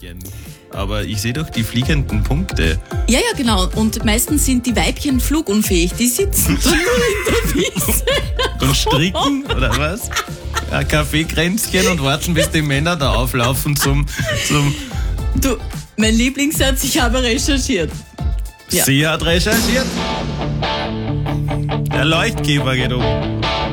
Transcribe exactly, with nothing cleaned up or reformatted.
Weibchen. Aber ich sehe doch die fliegenden Punkte. Ja, ja, genau. Und meistens sind die Weibchen flugunfähig. Die sitzen dann nur in der Wiese. Und stricken, oder was? Ein Kaffeekränzchen und warten, bis die Männer da auflaufen zum... zum Du, mein Lieblingssatz, ich habe recherchiert. Ja. Sie hat recherchiert. Der Leuchtgeber geht um.